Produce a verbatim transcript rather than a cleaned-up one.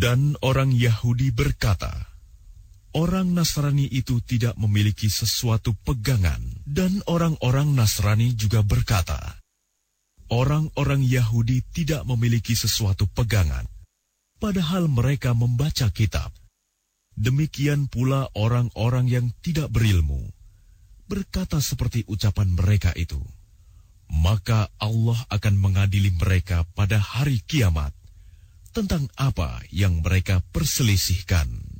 Dan orang Yahudi berkata, orang Nasrani itu tidak memiliki sesuatu pegangan. Dan orang-orang Nasrani juga berkata, orang-orang Yahudi tidak memiliki sesuatu pegangan, padahal mereka membaca kitab. Demikian pula orang-orang yang tidak berilmu berkata seperti ucapan mereka itu. Maka Allah akan mengadili mereka pada hari kiamat tentang apa yang mereka perselisihkan.